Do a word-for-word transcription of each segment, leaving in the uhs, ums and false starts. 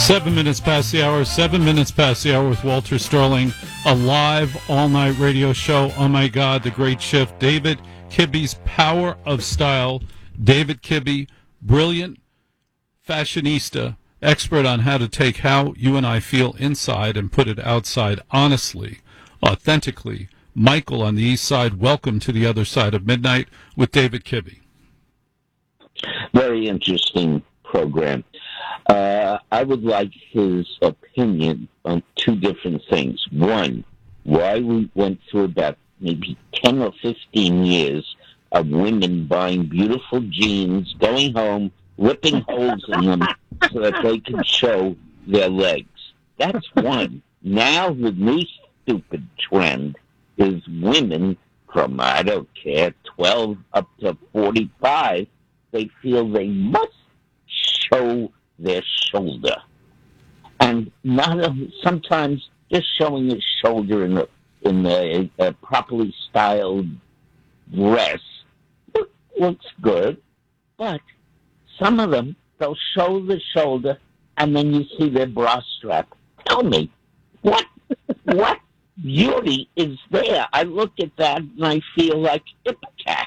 Seven minutes past the hour, seven minutes past the hour with Walter Sterling, a live all-night radio show. Oh, my God, the great shift. David Kibbe's Power of Style. David Kibbe, brilliant fashionista, expert on how to take how you and I feel inside and put it outside honestly, authentically. Michael on the East Side, welcome to the Other Side of Midnight with David Kibbe. Very interesting program. Uh, I would like his opinion on two different things. One, why we went through about maybe ten or fifteen years of women buying beautiful jeans, going home, ripping holes in them so that they can show their legs. That's one. Now the new stupid trend is women from, I don't care, twelve up to forty-five, they feel they must show their shoulder. And not a, sometimes just showing his shoulder in a, in a, a properly styled dress look, looks good, but some of them, they'll show the shoulder and then you see their bra strap. Tell me, what what beauty is there? I look at that and I feel like Ipecac.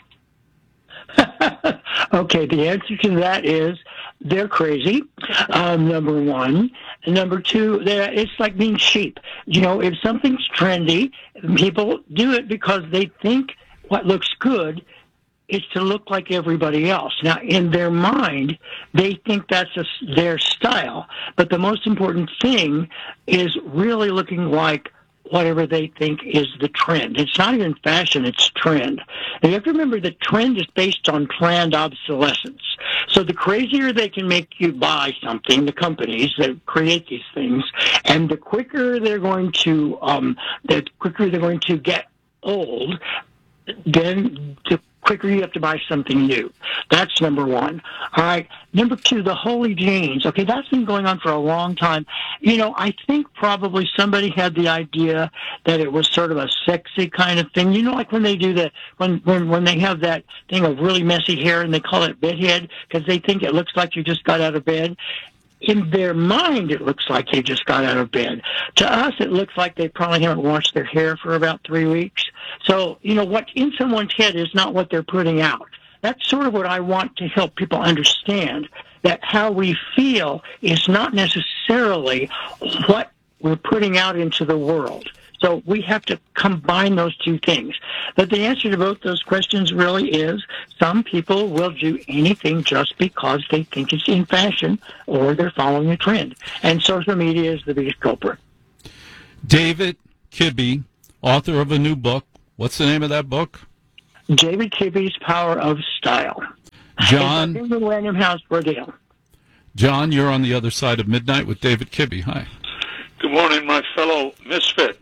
Okay, the answer to that is they're crazy, um, number one. Number two, it's like being sheep. You know, if something's trendy, people do it because they think what looks good is to look like everybody else. Now, in their mind, they think that's a, their style, but the most important thing is really looking like whatever they think is the trend. It's not even fashion, it's trend. And you have to remember that trend is based on planned obsolescence. So the crazier they can make you buy something, the companies that create these things, and the quicker they're going to, um, the quicker they're going to get old, then the quicker you have to buy something new. That's number one. All right. Number two, the holy jeans. Okay, that's been going on for a long time. You know, I think probably somebody had the idea that it was sort of a sexy kind of thing. You know, like when they do that, when when, when they have that thing of really messy hair and they call it bedhead because they think it looks like you just got out of bed. In their mind, it looks like they just got out of bed. To us, it looks like they probably haven't washed their hair for about three weeks. So, you know, what's in someone's head is not what they're putting out. That's sort of what I want to help people understand, that how we feel is not necessarily what we're putting out into the world. So we have to combine those two things. But the answer to both those questions really is some people will do anything just because they think it's in fashion or they're following a trend. And social media is the biggest culprit. David Kibbe, author of a new book. What's the name of that book? David Kibbe's Power of Style. John. In the Random House, Bordale. John, you're on the Other Side of Midnight with David Kibbe. Hi. Good morning, my fellow misfits.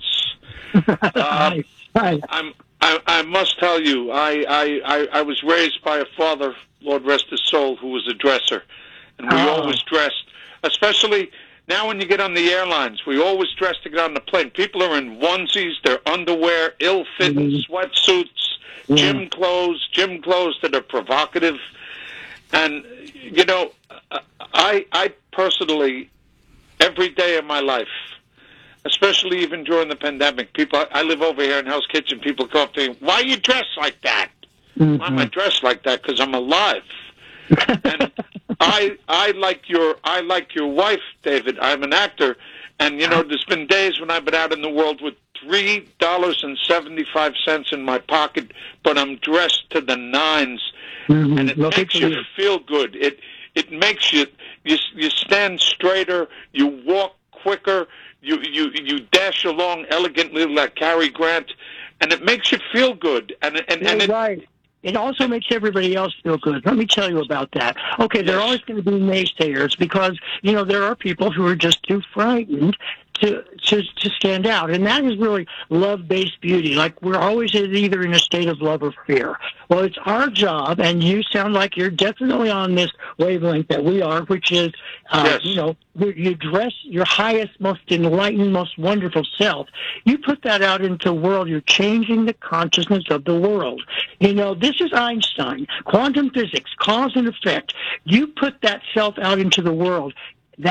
Hi. Uh, Hi. I'm, I, I must tell you, I, I, I, I was raised by a father, Lord rest his soul, who was a dresser. And we Oh. always dressed, especially now when you get on the airlines, we always dress to get on the plane. People are in onesies, their underwear, ill-fitting Mm-hmm. sweatsuits, Yeah. gym clothes, gym clothes that are provocative. And, you know, I, I personally, every day of my life, especially even during the pandemic, people, I live over here in Hell's Kitchen, people come up to me, why you dress like that? Mm-hmm. Why am I dressed like that? Because I'm alive. And I I like your I like your wife, David. I'm an actor, and you know there's been days when I've been out in the world with three dollars and seventy five cents in my pocket, but I'm dressed to the nines, Mm-hmm. and it Well, makes good you for you. feel good. It it makes you you you stand straighter, you walk quicker, you you you dash along elegantly like Cary Grant, and it makes you feel good. And and and You're it, right. It also makes everybody else feel good. Let me tell you about that. Okay, there are Yes. always going to be naysayers because, you know, there are people who are just too frightened to to to stand out. And that is really love-based beauty. Like, we're always either in a state of love or fear. Well, it's our job, and you sound like you're definitely on this wavelength that we are, which is, uh, Yes. you know, you you dress your highest, most enlightened, most wonderful self. You put that out into the world, you're changing the consciousness of the world. You know, this is Einstein, quantum physics, cause and effect. You put that self out into the world. That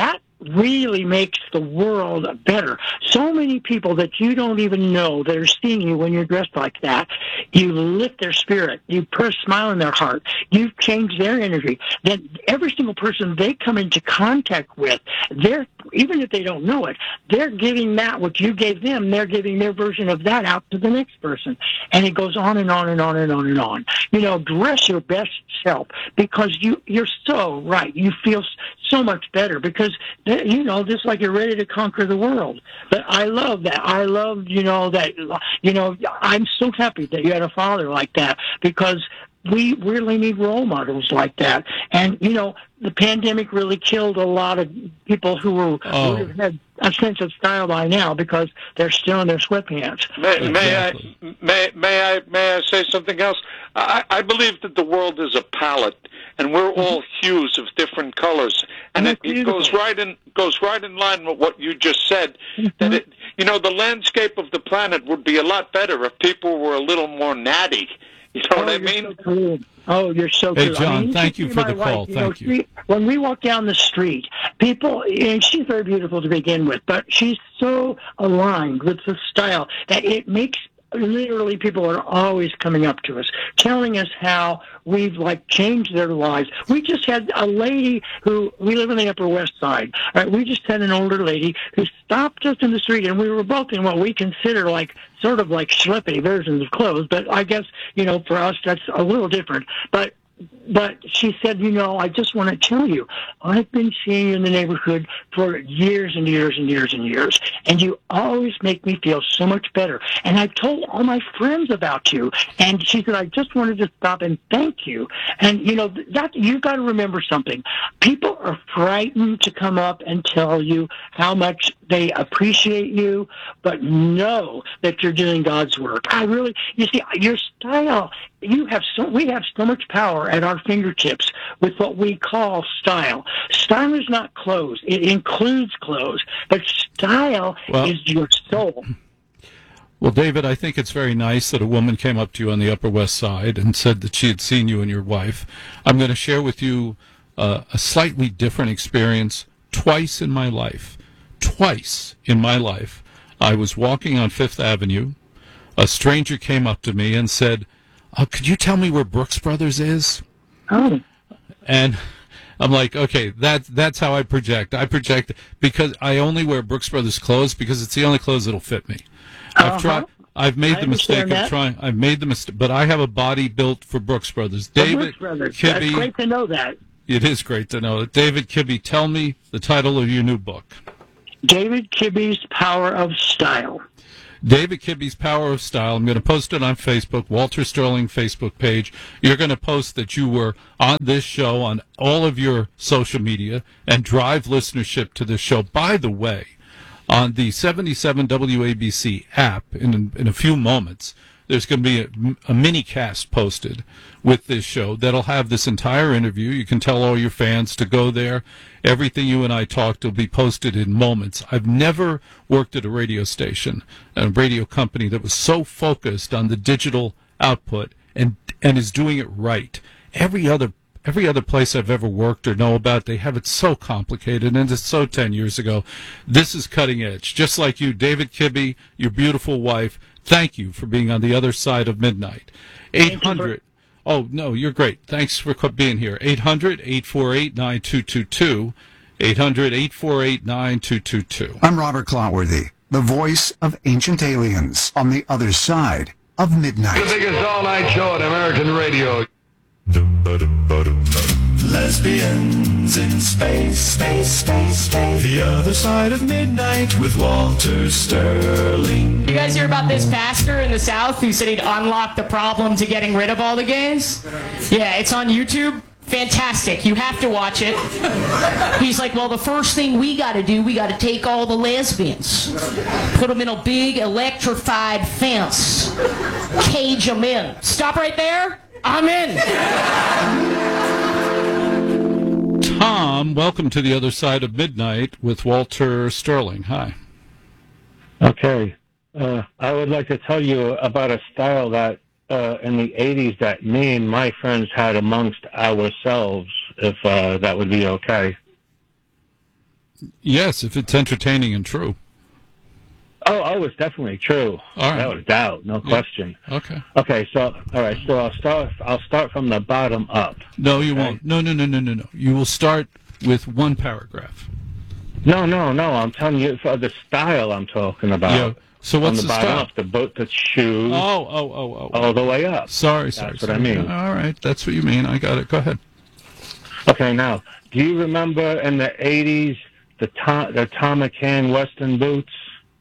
really makes the world better. So many people that you don't even know that are seeing you when you're dressed like that, you lift their spirit. You put a smile in their heart. You've changed their energy. Then every single person they come into contact with, they're, even if they don't know it, they're giving that what you gave them, they're giving their version of that out to the next person. And it goes on and on and on and on and on. You know, dress your best self, because you, you're so right. You feel so much better because, you know, just like you're ready to conquer the world. But I love that. I love, you know, that, you know, I'm so happy that you had a father like that, because we really need role models like that. And, you know, the pandemic really killed a lot of people who were, Oh. would have had a sense of style by now because they're still in their sweatpants. May, may Exactly. I may may I may I say something else? I, I believe that the world is a palette, and we're all hues of different colors, and it, it goes right in goes right in line with what you just said. That it, you know, the landscape of the planet would be a lot better if people were a little more natty. You know Oh, what I you're mean? so cool. Oh, you're so Hey, cool. John, I mean, thank can you see for the my call. wife, you Thank know, you. she- when we walk down the street, people, and she's very beautiful to begin with, but she's so aligned with the style that it makes, literally, people are always coming up to us, telling us how we've, like, changed their lives. We just had a lady who, we live in the Upper West Side, right? We just had an older lady who stopped us in the street, and we were both in what we consider, like, sort of like schleppy versions of clothes, but I guess, you know, for us, that's a little different. But But she said, you know, I just want to tell you, I've been seeing you in the neighborhood for years and years and years and years, and you always make me feel so much better. And I've told all my friends about you. And she said, I just wanted to stop and thank you. And, you know, that you've got to remember something. People are frightened to come up and tell you how much they appreciate you, but know that you're doing God's work. I really, you see, your style, you have so, we have so much power at our fingertips with what we call style. Style is not clothes. It includes clothes, but style Well- is your soul. Well, David, I think it's very nice that a woman came up to you on the Upper West Side and said that she had seen you and your wife. I'm going to share with you uh, a slightly different experience twice in my life. Twice in my life, I was walking on Fifth Avenue. A stranger came up to me and said, oh, could you tell me where Brooks Brothers is? Oh. And I'm like, okay, that, that's how I project. I project because I only wear Brooks Brothers clothes because it's the only clothes that'll fit me. I've Uh-huh. tried. I've made I the mistake understand of that. trying. I've made the mistake, but I have a body built for Brooks Brothers. David Brooks Brothers. That's Kibbe, great to know that. it is great to know it. David Kibbe, tell me the title of your new book. David Kibbe's Power of Style. David Kibbe's Power of Style. I'm going to post it on Facebook, Walter Sterling Facebook page. You're going to post that you were on this show on all of your social media and drive listenership to this show. By the way, on the seventy-seven W A B C app, in in a few moments, there's going to be a, a mini cast posted with this show that'll have this entire interview. You can tell all your fans to go there. Everything you and I talked will be posted in moments. I've never worked at a radio station, a radio company that was so focused on the digital output and and is doing it right. Every other Every other place I've ever worked or know about, they have it so complicated, and it's so ten years ago. This is cutting edge. Just like you, David Kibbe, your beautiful wife, thank you for being on the other side of midnight. eight hundred. Oh, no, you're great. Thanks for co- being here. eight hundred, eight four eight, nine two two two. eight hundred, eight four eight, nine two two two. I'm Robert Clotworthy, the voice of Ancient Aliens on the other side of midnight. The biggest all-night show on American radio. Lesbians in space, space, space, space. The other side of midnight with Walter Sterling. You guys hear about this pastor in the South who said he'd unlock the problem to getting rid of all the gays? Yeah, it's on YouTube. Fantastic. You have to watch it. He's like, well, the first thing we got to do, we got to take all the lesbians, put them in a big electrified fence, cage them in. Stop right there. I'm in. Tom, welcome to the other side of midnight with Walter Sterling. Hi. Okay. Uh, I would like to tell you about a style that uh, in the eighties that me and my friends had amongst ourselves, if uh, that would be okay. Yes, if it's entertaining and true. Oh, oh, it's definitely true. All right. Without a doubt, no Yeah. question. Okay. Okay, so all right, so I'll start. I'll start from the bottom up. No, you Okay. won't. No, no, no, no, no, no. You will start with one paragraph. No, no, no. I'm telling you for the style I'm talking about. Yeah. So what's from the the bottom style? up, the boat, the shoes, Oh, oh, oh, oh. all the way up. Sorry, That's sorry. what sorry. I mean. All right, that's what you mean. I got it. Go ahead. Okay, now, do you remember in the eighties the Tom, the Tom McCann Western boots?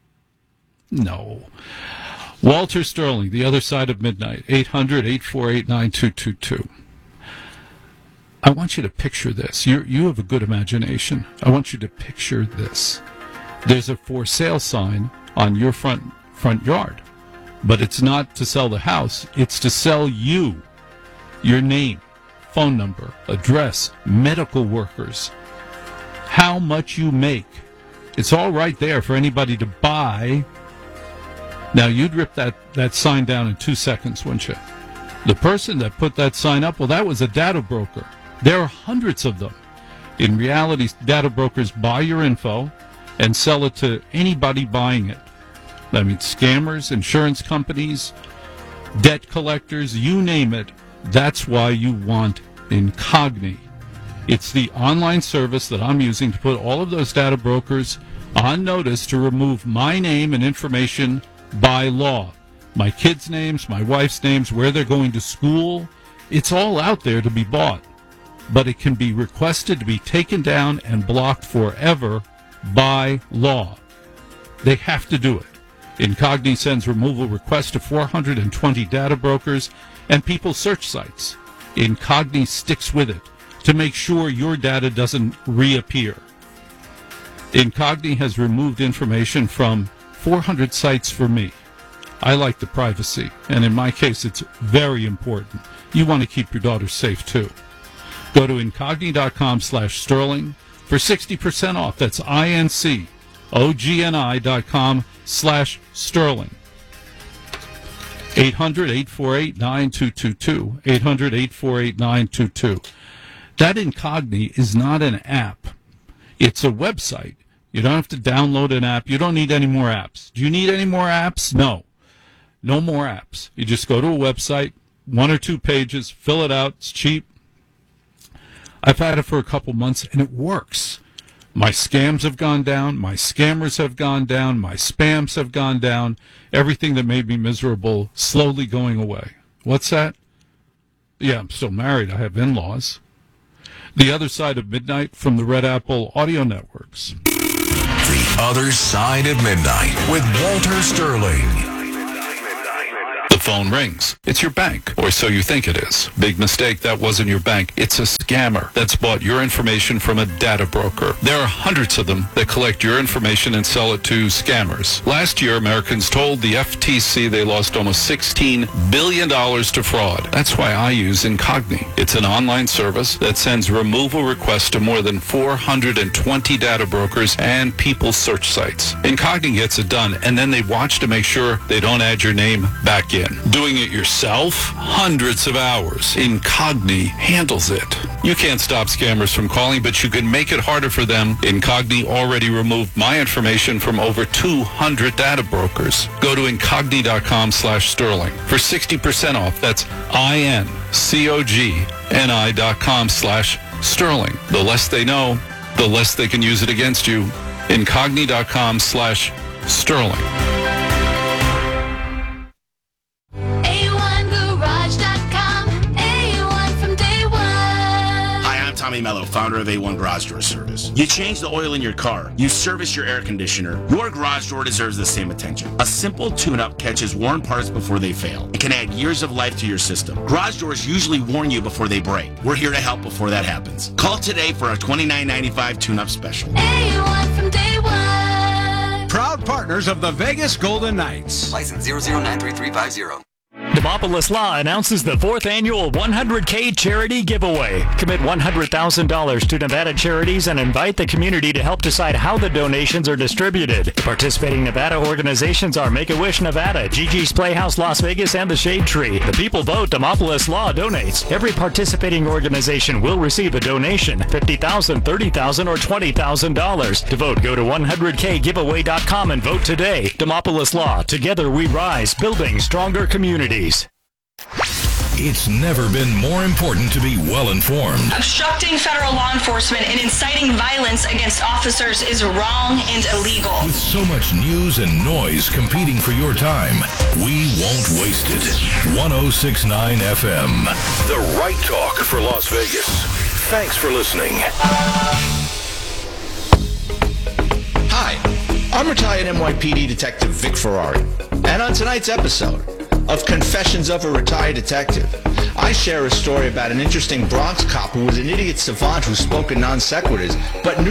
No. Walter Sterling, The Other Side of Midnight, eight hundred, eight four eight, nine two two two. I want you to picture this. You you have a good imagination. I want you to picture this. There's a for sale sign on your front front yard, but it's not to sell the house. It's to sell you, your name, phone number, address, medical workers, how much you make. It's all right there for anybody to buy. Now, you'd rip that, that sign down in two seconds, wouldn't you? The person that put that sign up, well, that was a data broker. There are hundreds of them. In reality, data brokers buy your info and sell it to anybody buying it. That means scammers, insurance companies, debt collectors, you name it. That's why you want Incogni. It's the online service that I'm using to put all of those data brokers on notice to remove my name and information by law. My kids' names, my wife's names, where they're going to school. It's all out there to be bought. But it can be requested to be taken down and blocked forever by law. They have to do it. Incogni sends removal requests to four hundred twenty data brokers and people search sites. Incogni sticks with it to make sure your data doesn't reappear. Incogni has removed information from four hundred sites for me. I like the privacy, and in my case, it's very important. You want to keep your daughter safe, too. Go to Incogni.com slash Sterling for sixty percent off. That's I-N-C-O-G-N-I dot com slash Sterling. eight hundred, eight four eight, nine two two two. eight hundred, eight four eight, nine two two two. That Incogni is not an app. It's a website. You don't have to download an app. You don't need any more apps. Do you need any more apps? No. No more apps. You just go to a website, one or two pages, fill it out. It's cheap. I've had it for a couple months, and it works. My scams have gone down. My scammers have gone down. My spams have gone down. Everything that made me miserable slowly going away. What's that? Yeah, I'm still married. I have in-laws. The Other Side of Midnight from the Red Apple Audio Networks. The Other Side of Midnight with Walter Sterling. The phone rings. It's your bank, or so you think it is. Big mistake, that wasn't your bank. It's a scammer that's bought your information from a data broker. There are hundreds of them that collect your information and sell it to scammers. Last year, Americans told the F T C they lost almost sixteen billion dollars to fraud. That's why I use Incogni. It's an online service that sends removal requests to more than four hundred twenty data brokers and people search sites. Incogni gets it done, and then they watch to make sure they don't add your name back in. Doing it yourself? Hundreds of hours. Incogni handles it. You can't stop scammers from calling, but you can make it harder for them. Incogni already removed my information from over two hundred data brokers. Go to Incogni.com slash Sterling for sixty percent off. That's I-N-C-O-G-N-I dot com slash Sterling. The less they know, the less they can use it against you. Incogni.com slash Sterling. Tommy Mello, founder of A one Garage Door Service. You change the oil in your car. You service your air conditioner. Your garage door deserves the same attention. A simple tune-up catches worn parts before they fail. It can add years of life to your system. Garage doors usually warn you before they break. We're here to help before that happens. Call today for our twenty-nine ninety-five tune-up special. A one from day one. Proud partners of the Vegas Golden Knights. License zero zero nine three three five zero. Demopolis Law announces the fourth annual one hundred K charity giveaway. Commit one hundred thousand dollars to Nevada charities and invite the community to help decide how the donations are distributed. The participating Nevada organizations are Make-A-Wish Nevada, Gigi's Playhouse Las Vegas, and the Shade Tree. The people vote, Demopolis Law donates. Every participating organization will receive a donation, fifty thousand dollars, thirty thousand dollars, or twenty thousand dollars. To vote, go to one hundred K giveaway dot com and vote today. Demopolis Law. Together we rise, building stronger communities. It's never been more important to be well-informed. Obstructing federal law enforcement and inciting violence against officers is wrong and illegal. With so much news and noise competing for your time, we won't waste it. one oh six point nine F M, the right talk for Las Vegas. Thanks for listening. Hi, I'm retired N Y P D Detective Vic Ferrari, and on tonight's episode of Confessions of a Retired Detective, I share a story about an interesting Bronx cop who was an idiot savant who spoke in non sequiturs, but knew